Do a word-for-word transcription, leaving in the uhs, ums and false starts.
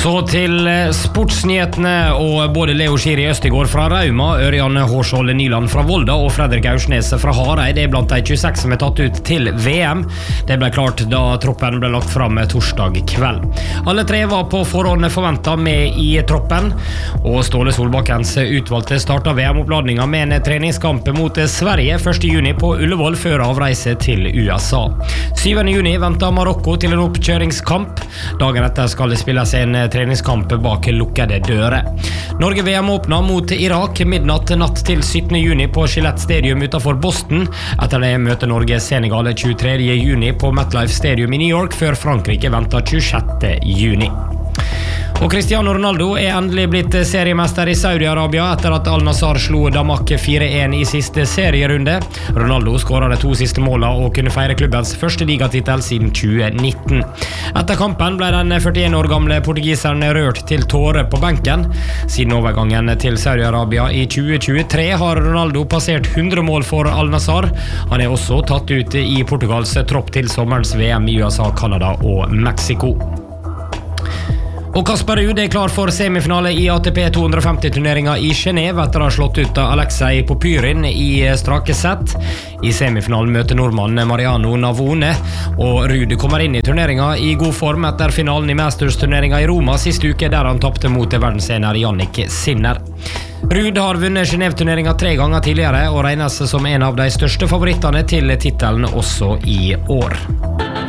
Så til sportsnyhetene, og både Leo Schiri Østegård fra Rauma, Ørjan Hårskjold Nyland fra Volda og Fredrik Aursnes fra Hareid er blant de tjueseks som er tatt ut til V M. Det ble klart da troppen ble lagt fram torsdag kveld. Alle tre var på forhånd forventet med i troppen, og Ståle Solbakkens utvalgte startet V M-oppladningen med en treningskamp mot Sverige første juni på Ullevål før avreise til U S A. syvende juni ventet Marokko til en oppkjøringskamp. Dagen etter skal det spilles en treningskamp bak lukkede dører. Norge V M åpnet mot Irak midnatt natt til syttende juni på Gillette Stadium utenfor Boston. Etter det møter Norge Senegal tjuetredje juni på MetLife Stadium i New York, før Frankrike venter tjuesjette juni. Og Cristiano Ronaldo er endelig blitt seriemester i Saudi-Arabia etter at Al-Nassr slo Damak fire en i siste serierunde. Ronaldo skåret de to siste målene og kunne feire klubbens første ligatitel siden tjue nitten. Etter kampen ble den førtien år gamle portugiseren rørt til tårer på benken. Siden overgangen til Saudi-Arabia i tjue tjuetre har Ronaldo passert hundre mål for Al-Nassr. Han er også tatt ut i Portugals tropp til sommerens V M i U S A, Canada og Mexico. Og Kasper Ruud er klar for semifinale i A T P to hundre femti-turneringen i Genève etter å ha slått ut av Alexei Popyrin i strake sett. I semifinalen møter nordmannen Mariano Navone, og Ruud kommer inn i turneringen i god form etter finalen i Masters-turneringen i Roma siste uke, der han tappte mot verdensener Jannik Sinner. Ruud har vunnet Genève-turneringen tre ganger tidligere og regnes som en av de største favorittene til titelen også i år.